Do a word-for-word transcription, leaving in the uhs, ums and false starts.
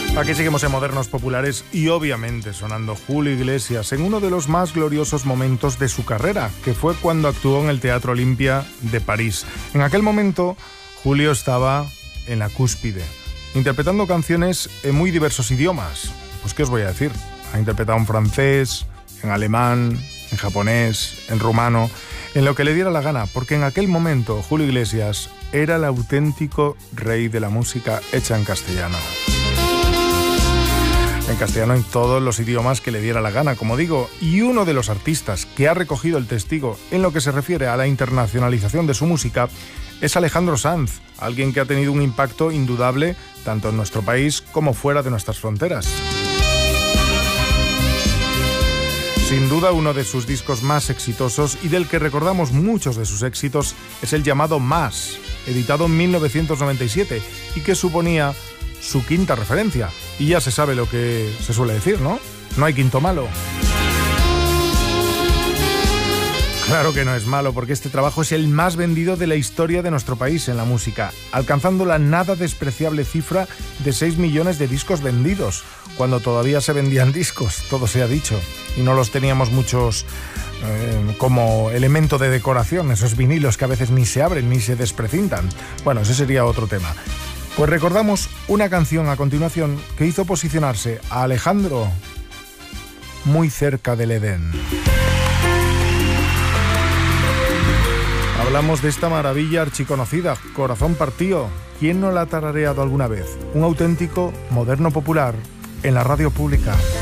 Aquí seguimos en Modernos Populares y obviamente sonando Julio Iglesias en uno de los más gloriosos momentos de su carrera, que fue cuando actuó en el Teatro Olympia de París. En aquel momento, Julio estaba en la cúspide, interpretando canciones en muy diversos idiomas. Pues, ¿qué os voy a decir? Ha interpretado en francés, en alemán, en japonés, en rumano, en lo que le diera la gana, porque en aquel momento Julio Iglesias era el auténtico rey de la música hecha en castellano. En castellano en todos los idiomas que le diera la gana, como digo, y uno de los artistas que ha recogido el testigo en lo que se refiere a la internacionalización de su música es Alejandro Sanz, alguien que ha tenido un impacto indudable tanto en nuestro país como fuera de nuestras fronteras. Sin duda, uno de sus discos más exitosos y del que recordamos muchos de sus éxitos es el llamado Más, editado en mil novecientos noventa y siete y que suponía su quinta referencia. Y ya se sabe lo que se suele decir, ¿no? No hay quinto malo. Claro que no es malo, porque este trabajo es el más vendido de la historia de nuestro país en la música, alcanzando la nada despreciable cifra de seis millones de discos vendidos, cuando todavía se vendían discos, todo se ha dicho, y no los teníamos muchos eh, como elemento de decoración, esos vinilos que a veces ni se abren ni se desprecintan. Bueno, ese sería otro tema. Pues recordamos una canción a continuación que hizo posicionarse a Alejandro muy cerca del Edén. Hablamos de esta maravilla archiconocida, Corazón Partido. ¿Quién no la ha tarareado alguna vez? Un auténtico moderno popular en la radio pública.